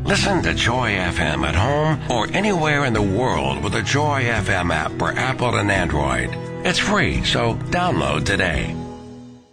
Listen to Joy FM at home or anywhere in the world with the Joy FM app for Apple and Android. It's free, so download today.